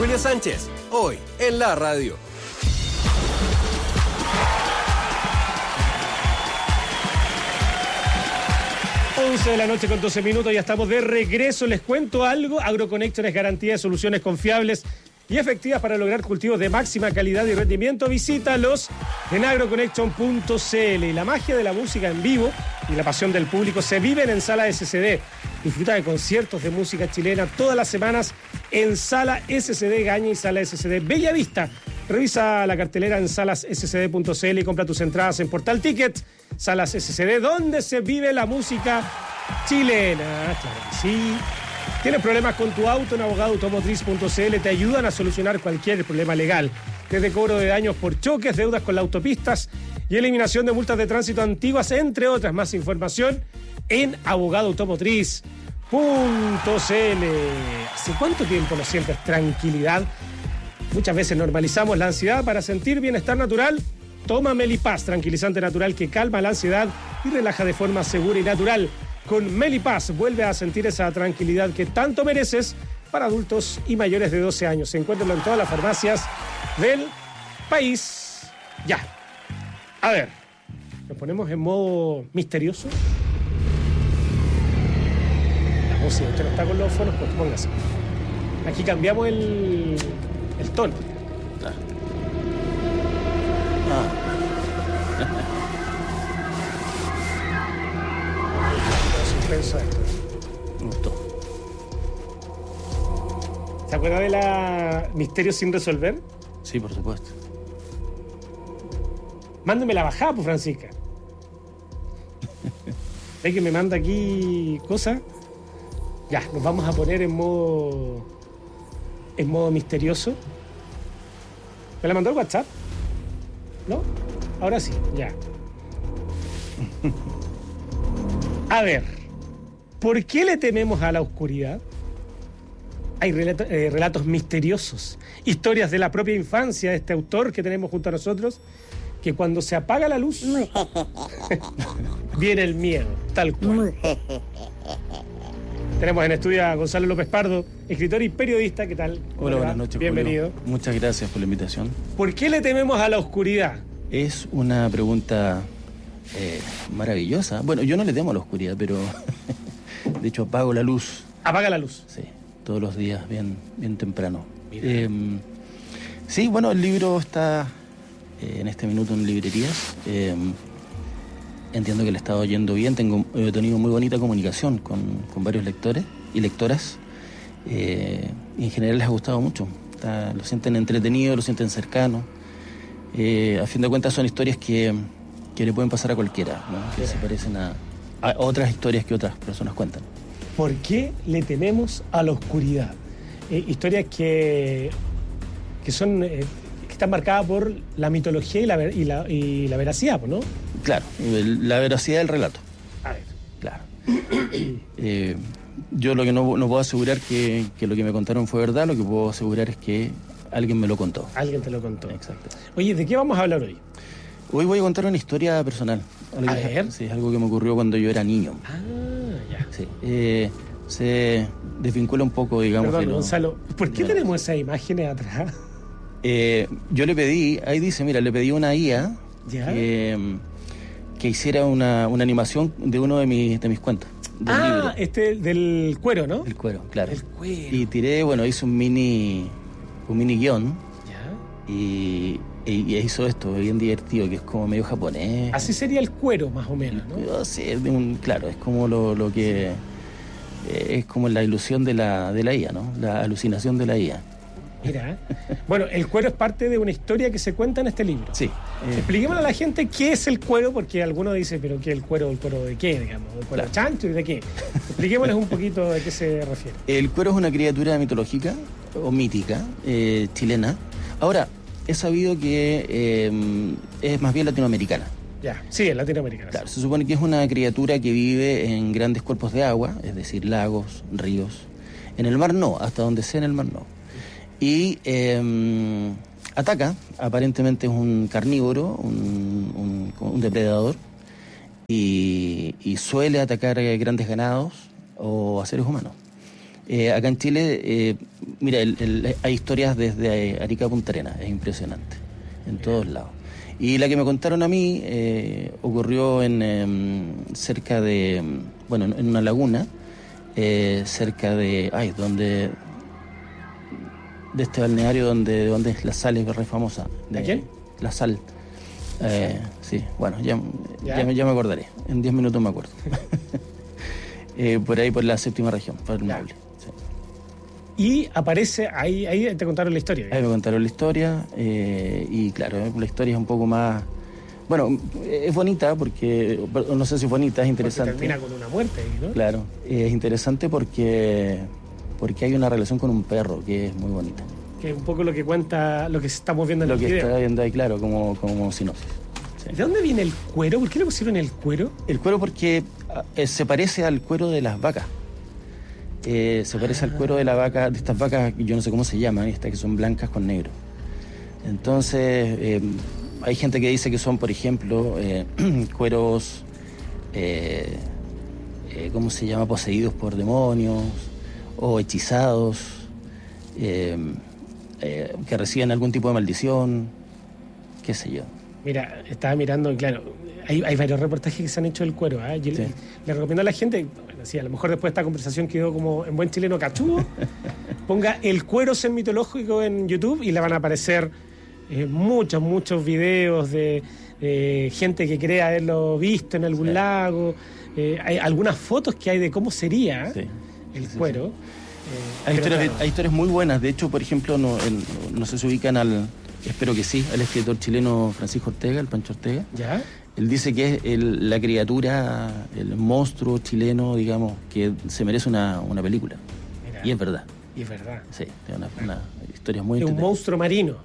Julio Sánchez, hoy en la radio. 11 de la noche con 12 minutos, ya estamos de regreso. Les cuento algo: AgroConnection es garantía de soluciones confiables y efectivas para lograr cultivos de máxima calidad y rendimiento. Visítalos en agroconnection.cl. Y la magia de la música en vivo y la pasión del público se viven en Sala SCD. Disfruta de conciertos de música chilena todas las semanas en Sala SCD Gaña y Sala SCD Bella Vista. Revisa la cartelera en salasscd.cl y compra tus entradas en Portal Ticket. Salas SCD, donde se vive la música chilena. Claro que sí. ¿Tienes problemas con tu auto? En abogadoautomotriz.cl te ayudan a solucionar cualquier problema legal. Desde cobro de daños por choques, deudas con las autopistas y eliminación de multas de tránsito antiguas, entre otras. Más información en abogadoautomotriz.cl. ¿Hace cuánto tiempo no sientes tranquilidad? Muchas veces normalizamos la ansiedad. Para sentir bienestar natural, toma Melipaz, tranquilizante natural que calma la ansiedad y relaja de forma segura y natural. Con Melipaz vuelve a sentir esa tranquilidad que tanto mereces, para adultos y mayores de 12 años. Encuéntralo en todas las farmacias del país. Ya. A ver, nos ponemos en modo misterioso. La música, usted no está con los fonos, pues póngase. Aquí cambiamos el tono. Suspenso esto. Me gustó. ¿Se acuerda de la Misterio sin resolver? Sí, por supuesto. Mándeme la bajada, pues, Francisca. ¿Ve que me manda aquí cosas? Ya, nos vamos a poner en modo misterioso. ¿Me la mandó el WhatsApp? ¿No? Ahora sí, ya. A ver, ¿por qué le tememos a la oscuridad? Hay relatos misteriosos, historias de la propia infancia de este autor que tenemos junto a nosotros, que cuando se apaga la luz, viene el miedo, tal cual. Tenemos en estudio a Gonzalo López Pardo, escritor y periodista. ¿Qué tal? Hola, buenas noches, bienvenido. Julio. Muchas gracias por la invitación. ¿Por qué le tememos a la oscuridad? Es una pregunta maravillosa. Bueno, yo no le temo a la oscuridad, pero de hecho apago la luz. Apaga la luz. Sí, todos los días, bien temprano. Sí, bueno, el libro está en este minuto en librerías. Entiendo que le está yendo bien. He tenido muy bonita comunicación con varios lectores y lectoras. Y en general les ha gustado mucho. Lo sienten entretenido, lo sienten cercano. A fin de cuentas son historias que le pueden pasar a cualquiera, ¿no? Que se parecen a otras historias que otras personas cuentan. ¿Por qué le tememos a la oscuridad? Historias que son que están marcadas por la mitología y la veracidad, ¿no? Claro, la veracidad del relato. A ver. Claro. Yo lo que no puedo asegurar que lo que me contaron fue verdad, lo que puedo asegurar es que alguien me lo contó. Alguien te lo contó. Exacto. Oye, ¿de qué vamos a hablar hoy? Hoy voy a contar una historia personal. A ver. Sí, es algo que me ocurrió cuando yo era niño. Ah, ya. Sí. Se desvincula un poco, digamos. Perdón, Gonzalo, ¿por qué tenemos esas imágenes atrás? Yo le pedí, ahí dice, mira, le pedí a una IA que hiciera una animación de uno de mis cuentos. Libro. Del cuero, ¿no? El cuero, claro. El cuero. Y hice un mini guión. Ya. Y hizo esto, bien divertido, que es como medio japonés. Así sería el cuero, más o menos, ¿no? Sí, claro, es como lo que... es como la ilusión de la IA, ¿no? La alucinación de la IA. Mira, bueno, el cuero es parte de una historia que se cuenta en este libro. Sí. Expliquémosle a la gente qué es el cuero, porque algunos dicen, pero ¿qué el cuero de qué, digamos? ¿El cuero chancho y de qué? Expliquémosles un poquito de qué se refiere. El cuero es una criatura mitológica o mítica, chilena. Ahora, he sabido que es más bien latinoamericana. Ya, sí, es latinoamericana. Claro, se supone que es una criatura que vive en grandes cuerpos de agua, es decir, lagos, ríos. En el mar no, hasta donde sea en el mar no. Y ataca, aparentemente es un carnívoro, un depredador, y suele atacar grandes ganados o a seres humanos. Acá en Chile Mira, hay historias desde Arica a Punta Arenas, es impresionante, en todos lados. Y la que me contaron a mí ocurrió cerca de, en una laguna, cerca de, de este balneario donde es la sal, es re famosa. ¿De quién? La sal. Sí, bueno, ya me acordaré. En 10 minutos me acuerdo. Por ahí, por la séptima región, por el Maule. Sí. Y aparece, ahí te contaron la historia. Ahí me contaron la historia, y claro, la historia es un poco más... Bueno, es bonita porque, no sé si es bonita, es interesante. Porque termina con una muerte, ¿no? Claro, es interesante porque hay una relación con un perro que es muy bonita. Que es un poco lo que cuenta, lo que estamos viendo en el video. Lo que está viendo ahí, claro, como sinopsis. Sí. ¿De dónde viene el cuero? ¿Por qué le pusieron el cuero? El cuero porque se parece al cuero de las vacas. Se parece al cuero de la vaca, de estas vacas, yo no sé cómo se llaman, estas que son blancas con negro. Entonces, hay gente que dice que son, por ejemplo, cueros, ¿cómo se llama? Poseídos por demonios o hechizados, que reciben algún tipo de maldición, qué sé yo. Mira, estaba mirando y claro, hay varios reportajes que se han hecho del cuero. Yo Sí. le recomiendo a la gente, sí, a lo mejor después de esta conversación quedó como en buen chileno cachudo, ponga el cuero ser mitológico en YouTube y le van a aparecer muchos videos de gente que cree haberlo visto en algún lago. Hay algunas fotos que hay de cómo sería el cuero. Hay historias muy buenas. De hecho, por ejemplo, no sé si ubican espero que sí, al escritor chileno Francisco Ortega, el Pancho Ortega. ¿Ya? Él dice que es la criatura, el monstruo chileno, digamos, que se merece una película. Mira. Y es verdad. Y es verdad. Sí, es una historia muy Es un entretenida. monstruo marino.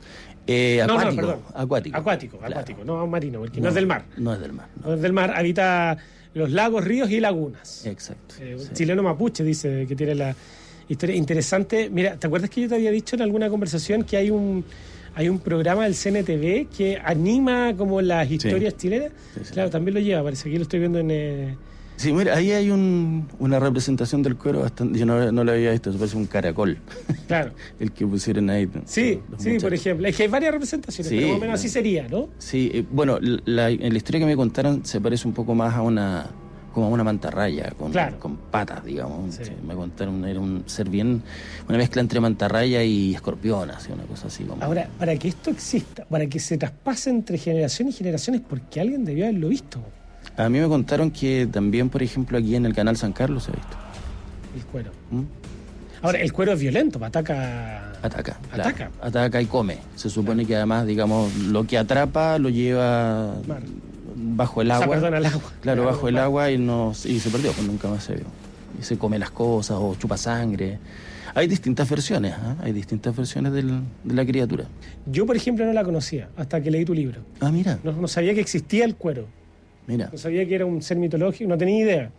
Acuático. Acuático, no marino, porque no es del mar. No es del mar. No es del mar, habita los lagos, ríos y lagunas. Exacto. Un chileno mapuche dice que tiene la historia interesante. Mira, ¿te acuerdas que yo te había dicho en alguna conversación que hay un programa del CNTV que anima como las historias chilenas? Sí. Claro, también lo lleva, parece que lo estoy viendo en... Sí, mira, ahí hay una representación del cuero bastante... Yo no lo había visto, eso parece un caracol. Claro. El que pusieron ahí. Sí, por ejemplo. Es que hay varias representaciones, pero más o menos así sería, ¿no? Sí, bueno, en la historia que me contaron se parece un poco más a una mantarraya, con patas, digamos. Sí. Sí, me contaron, era un ser bien... Una mezcla entre mantarraya y escorpión, así, una cosa así como... Ahora, para que esto exista, para que se traspase entre generaciones y generaciones, porque alguien debió haberlo visto. A mí me contaron que también, por ejemplo, aquí en el canal San Carlos se ha visto. El cuero. ¿Mm? Ahora, el cuero es violento, ataca. Ataca y come. Se supone que además, digamos, lo que atrapa lo lleva bajo el agua. al agua. Claro, bajo el agua y se perdió, pues nunca más se vio. Y se come las cosas o chupa sangre. Hay distintas versiones, hay distintas versiones de la criatura. Yo, por ejemplo, no la conocía hasta que leí tu libro. Ah, mira. No sabía que existía el cuero. Mira. No sabía que era un ser mitológico, no tenía idea.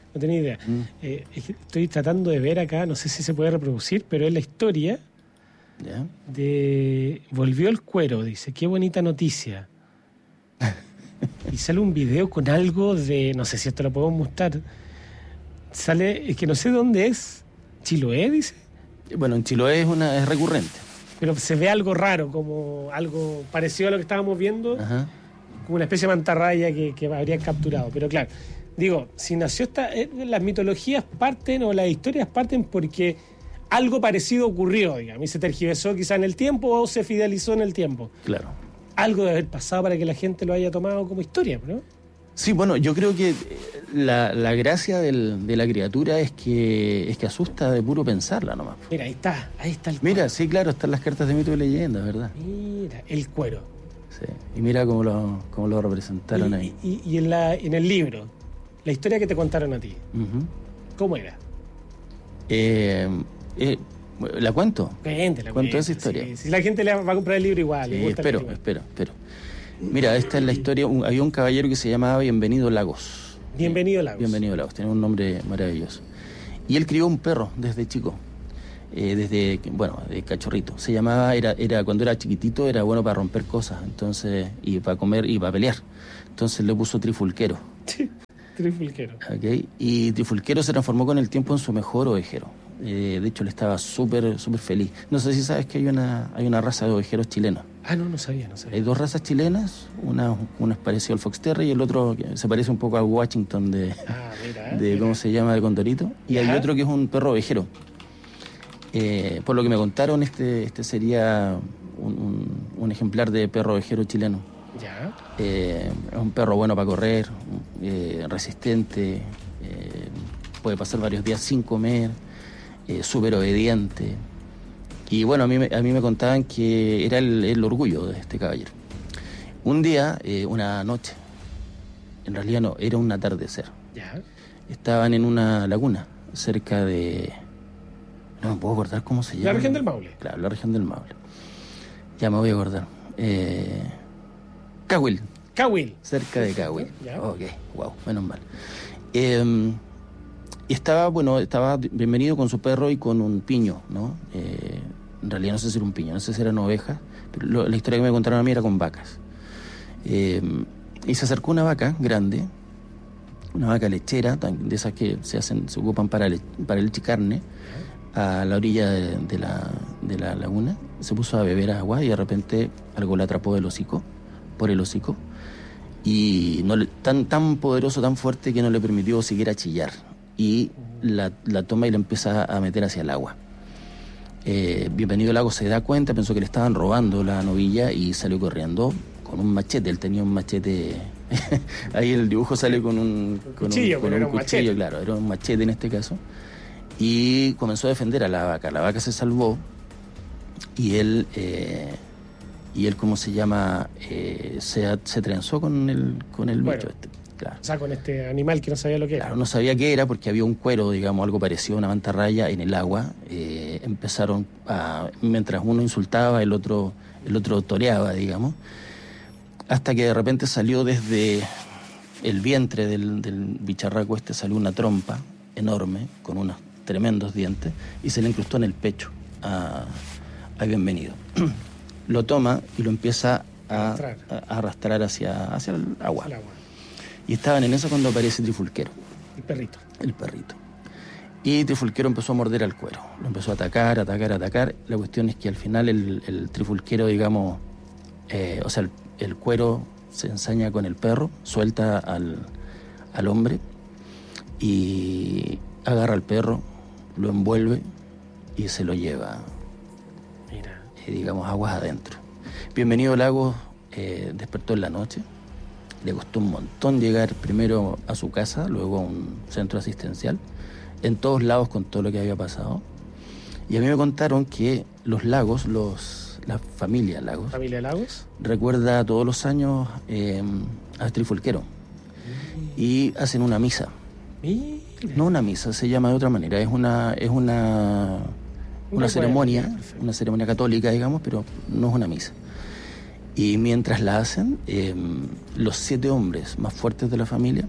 Estoy tratando de ver acá, no sé si se puede reproducir, pero es la historia ¿Ya? de... Volvió el cuero, dice, qué bonita noticia. Y sale un video con algo de... No sé si esto lo podemos mostrar. Sale, es que no sé dónde es. ¿Chiloé, dice? Bueno, en Chiloé es recurrente. Pero se ve algo raro, como algo parecido a lo que estábamos viendo. Ajá. Como una especie de mantarraya que habrían capturado. Pero claro, digo, si nació las mitologías parten o las historias parten porque algo parecido ocurrió, digamos, y se tergiversó quizá en el tiempo o se fidelizó en el tiempo. Claro. Algo debe haber pasado para que la gente lo haya tomado como historia, ¿no? Sí, bueno, yo creo que la gracia de la criatura es que asusta de puro pensarla nomás. Mira, ahí está el cuero. Mira, sí, claro, están las cartas de mito y leyenda, ¿verdad? Mira, el cuero. Sí, y mira cómo lo representaron ahí. Y en el libro, la historia que te contaron a ti, Uh-huh. ¿cómo era? ¿La cuento? Cuento esa historia. Sí. Si la gente le va a comprar el libro igual. Sí, le gusta el libro. espero. Mira, esta es la historia. Había un caballero que se llamaba Bienvenido Lagos. Bienvenido Lagos. Bienvenido Lagos, tiene un nombre maravilloso. Y él crió un perro desde chico. De cachorrito. Se llamaba, era cuando era chiquitito, era bueno para romper cosas, entonces, y para comer y para pelear. Entonces le puso Trifulquero. Trifulquero. ¿Okay? Y Trifulquero se transformó con el tiempo en su mejor ovejero. De hecho, él estaba súper feliz. No sé si sabes que hay una raza de ovejeros chilenos. Ah, no sabía. Hay dos razas chilenas, una es parecido al Fox Terrier y el otro que se parece un poco a Washington ¿cómo se llama? De Condorito. Y hay otro que es un perro ovejero. Por lo que me contaron, este sería un ejemplar de perro ovejero chileno. Ya. Es un perro bueno para correr, resistente, puede pasar varios días sin comer, súper obediente. Y bueno, a mí me contaban que era el orgullo de este caballero. Un día, una noche, en realidad no, era un atardecer. Ya. Estaban en una laguna cerca de... No me puedo acordar cómo se llama. La región del Maule. Claro, la región del Maule. Ya me voy a acordar. Cahuil. Cerca de Cahuil. Ya. Ok, wow, menos mal. Y estaba bienvenido con su perro y con un piño, ¿no? En realidad no sé si era un piño, no sé si eran ovejas, pero la historia que me contaron a mí era con vacas. Y se acercó una vaca grande, una vaca lechera, de esas que se ocupan para leche carne, a la orilla de la laguna. Se puso a beber agua y de repente algo la atrapó por el hocico, y tan poderoso, tan fuerte, que no le permitió siquiera chillar, y la toma y la empieza a meter hacia el agua. Bienvenido Lago se da cuenta, pensó que le estaban robando la novilla y salió corriendo con un machete. Él tenía un machete ahí el dibujo sale con un cuchillo, claro, era un machete en este caso, y comenzó a defender a la vaca. La vaca se salvó y él ¿cómo se llama? Se trenzó con el bicho este. Claro. O sea, con este animal que no sabía lo que era. Claro, no sabía qué era porque había un cuero, digamos, algo parecido a una mantarraya en el agua. Empezaron mientras uno insultaba, el otro toreaba, digamos, hasta que de repente salió desde el vientre del bicharraco salió una trompa enorme con unos tremendos dientes y se le incrustó en el pecho a Bienvenido. Lo toma y lo empieza a arrastrar hacia el agua. Y estaban en eso cuando aparece Trifulquero. El perrito. Y Trifulquero empezó a morder al cuero. Lo empezó a atacar. La cuestión es que al final el Trifulquero, digamos, el cuero se ensaña con el perro, suelta al hombre y agarra al perro, lo envuelve y se lo lleva, digamos, aguas adentro. Bienvenido Lagos despertó en la noche. Le costó un montón llegar primero a su casa, luego a un centro asistencial, en todos lados con todo lo que había pasado. Y a mí me contaron que los Lagos, la familia Lagos, recuerda todos los años a Trifulquero. Y hacen una misa. No una misa, se llama de otra manera, es una ceremonia, una ceremonia católica, digamos, pero no es una misa. Y mientras la hacen, los 7 hombres más fuertes de la familia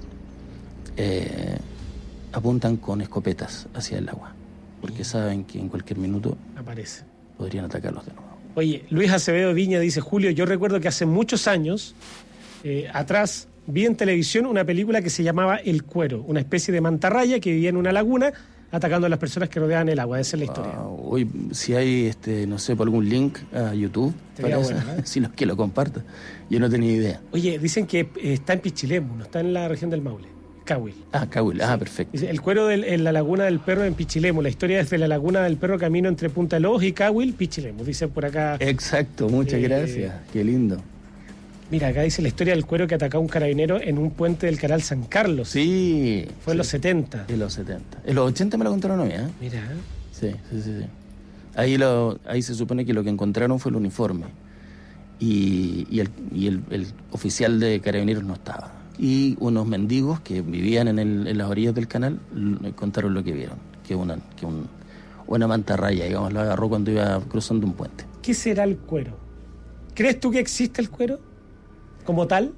apuntan con escopetas hacia el agua, porque saben que en cualquier minuto podrían atacarlos de nuevo. Oye, Luis Acevedo Viña dice: Julio, yo recuerdo que hace muchos años atrás vi en televisión una película que se llamaba El Cuero, una especie de mantarraya que vivía en una laguna atacando a las personas que rodeaban el agua. Esa es la historia. Hoy, si hay, no sé, por algún link a YouTube, si los que lo compartan. Yo no tenía idea. Oye, dicen que está en Pichilemu, no está en la región del Maule. Cahuil. Cahuil, sí. Perfecto. Dice, El Cuero en la laguna del perro en Pichilemu. La historia es de la laguna del perro camino entre Punta Lobos y Cahuil, Pichilemu. Dicen por acá. Exacto, muchas gracias. Qué lindo. Mira, acá dice la historia del cuero que atacó a un carabinero en un puente del canal San Carlos. Sí. Fue en los 70. En los 70. En los 80 me lo contaron a mí, ¿eh? Mira. Sí. Ahí se supone que lo que encontraron fue el uniforme. Y el oficial de carabineros no estaba. Y unos mendigos que vivían en las orillas del canal contaron lo que vieron. Que una mantarraya, digamos, lo agarró cuando iba cruzando un puente. ¿Qué será el cuero? ¿Crees tú que existe el cuero como tal?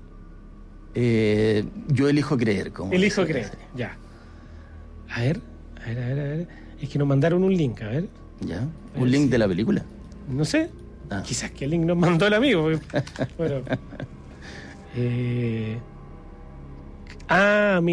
Yo elijo creer. Elijo creer, ya. A ver. Es que nos mandaron un link, a ver. ¿Ya? ¿Un link de la película? No sé. Quizás que el link nos mandó el amigo. Bueno. Mira.